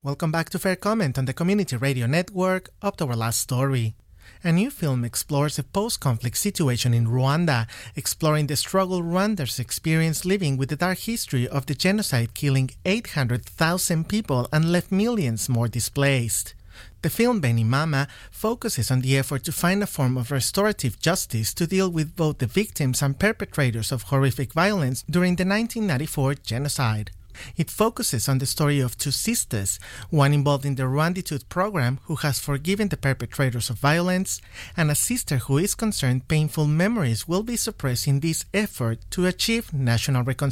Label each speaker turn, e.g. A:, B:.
A: Welcome back to Fair Comment on the Community Radio Network. Up to our last story. A new film explores a post-conflict situation in Rwanda, exploring the struggle Rwandans experience living with the dark history of the genocide killing 800,000 people and left millions more displaced. The film Beni Mama focuses on the effort to find a form of restorative justice to deal with both the victims and perpetrators of horrific violence during the 1994 genocide. It focuses on the story of two sisters, one involved in the Rwanditude program who has forgiven the perpetrators of violence, and a sister who is concerned painful memories will be suppressed in this effort to achieve national reconciliation.